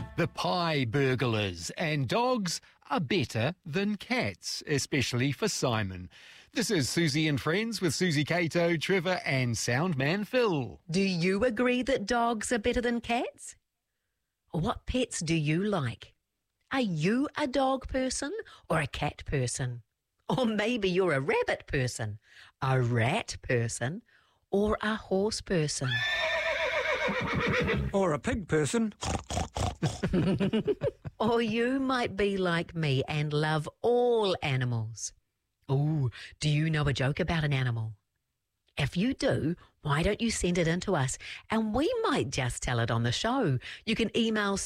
The pie burglars, and dogs are better than cats, especially for Simon. This is Susie and Friends with Susie Cato, Trevor and Soundman Phil. Do you agree that dogs are better than cats? What pets do you like? Are you a dog person or a cat person? Or maybe you're a rabbit person, a rat person, or a horse person. Or a pig person. Or you might be like me and love all animals. Oh, do you know a joke about an animal? If you do, why don't you send it in to us and we might just tell it on the show. You can email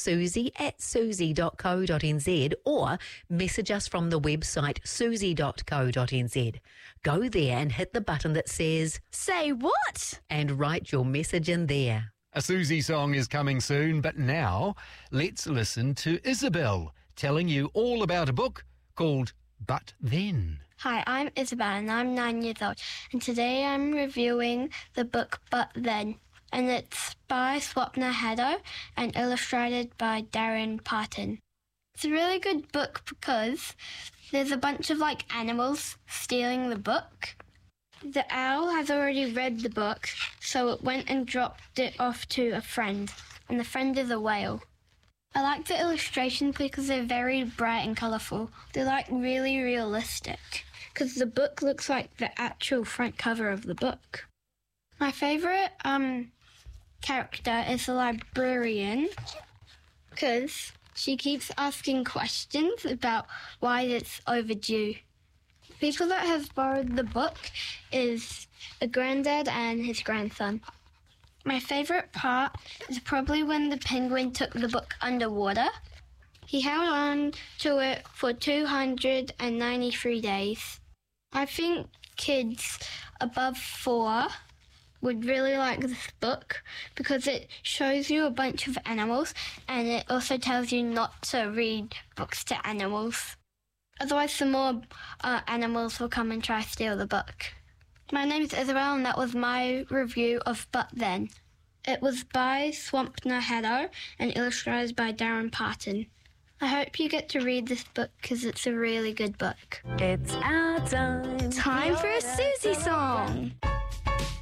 susie@susie.co.nz or message us from the website susie.co.nz. Go there and hit the button that says, Say what? and write your message in there. A Susie song is coming soon, but now let's listen to Isabel telling you all about a book called But Then. Hi, I'm Isabel and I'm 9 years old, and today I'm reviewing the book But Then, and it's by Swapna Haddo and illustrated by Darren Parton. It's a really good book because there's a bunch of animals stealing the book. The owl has already read the book, so it went and dropped it off to a friend, and the friend is a whale. I like the illustrations because they're very bright and colourful. They're really realistic because the book looks like the actual front cover of the book. My favourite character is the librarian because she keeps asking questions about why it's overdue. People that have borrowed the book is a granddad and his grandson. My favourite part is probably when the penguin took the book underwater. He held on to it for 293 days. I think kids above 4 would really like this book because it shows you a bunch of animals and it also tells you not to read books to animals. Otherwise, some more animals will come and try to steal the book. My name is Isabel, and that was my review of But Then. It was by Swapna Haddo and illustrated by Darren Parton. I hope you get to read this book because it's a really good book. It's our time. Time for a Susie song.